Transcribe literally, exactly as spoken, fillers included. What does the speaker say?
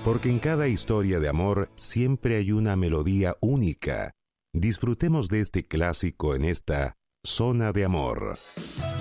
Porque en cada historia de amor siempre hay una melodía única. Disfrutemos de este clásico en esta Zona de Amor.